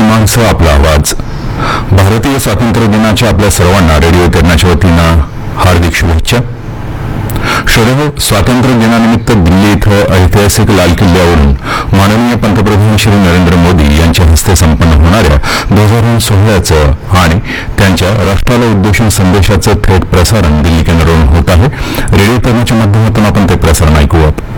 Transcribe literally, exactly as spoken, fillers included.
माणसं आपला आवाज. भारतीय स्वातंत्र्य दिनाच्या आपल्या सर्वांना रेडिओ तेरणाच्या वतीनं हार्दिक शुभेच्छा. श्रोत्यांनो, स्वातंत्र्य दिनानिमित्त दिल्ली इथं ऐतिहासिक लाल किल्ल्यावरून माननीय पंतप्रधान श्री नरेंद्र मोदी यांच्या हस्ते संपन्न होणाऱ्या ध्वजारोहण सोहळ्याचं आणि त्यांच्या राष्ट्राला उद्देशून संदेशाचं थेट प्रसारण दिल्ली केंद्रावरून होत आहे. रेडिओ तेरणाच्या माध्यमातून आपण ते प्रसारण ऐकूयात.